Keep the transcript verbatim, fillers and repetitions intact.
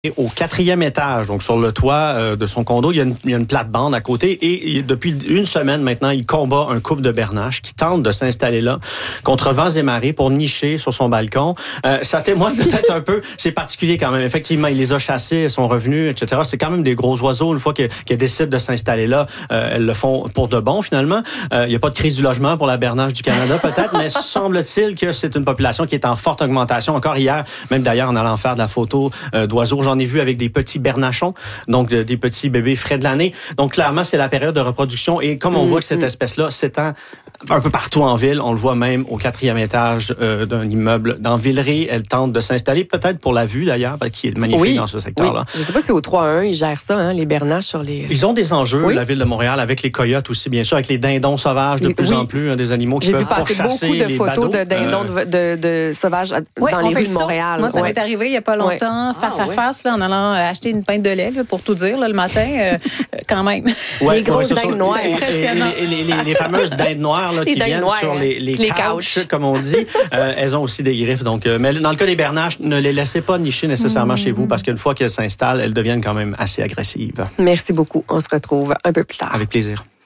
Au quatrième étage, donc sur le toit euh, de son condo, il y a une, il y a une plate-bande à côté et, et depuis une semaine maintenant, il combat un couple de bernaches qui tente de s'installer là contre vents et marées pour nicher sur son balcon. Euh, ça témoigne peut-être un peu, c'est particulier quand même. Effectivement, il les a chassés, sont revenus, et cetera. C'est quand même des gros oiseaux. Une fois qu'ils qu'ils décident de s'installer là, euh, elles le font pour de bon finalement. Euh, il n'y a pas de crise du logement pour la bernache du Canada peut-être, mais semble-t-il que c'est une population qui est en forte augmentation. Encore hier, même d'ailleurs en allant faire de la photo euh, d'oiseaux, j'en ai vu avec des petits bernachons, donc de, des petits bébés frais de l'année. Donc clairement, c'est la période de reproduction et comme on mmh, voit que cette mmh. espèce-là s'étend un peu partout en ville, on le voit même au quatrième étage euh, d'un immeuble dans Villeray. Elle tente de s'installer, peut-être pour la vue d'ailleurs, qui est magnifique oui, dans ce secteur-là. Oui. Je ne sais pas si au trois un, ils gèrent ça, hein, les bernaches sur les... Ils ont des enjeux, oui. la ville de Montréal, avec les coyotes aussi, bien sûr, avec les dindons sauvages de les, plus oui. en plus, hein, des animaux qui J'ai peuvent pourchasser. J'ai vu passer beaucoup de photos badauds. de dindons euh... de, de, de sauvages oui, dans les rues de Montréal. Moi, ça ouais. m'est arrivé il n'y a pas longtemps, ouais. face ah, à ouais. face, là, en allant acheter une pinte de lait, là, pour tout dire, là, le matin, euh, quand même. Ouais, les grosses dindes noires. C'est impressionnant. Les, les, les, les fameuses dindes noires là, qui viennent noires, sur les, les, les couches, couches, comme on dit, euh, elles ont aussi des griffes. Donc, euh, mais dans le cas des bernaches, ne les laissez pas nicher nécessairement mmh. chez vous parce qu'une fois qu'elles s'installent, elles deviennent quand même assez agressives. Merci beaucoup. On se retrouve un peu plus tard. Avec plaisir.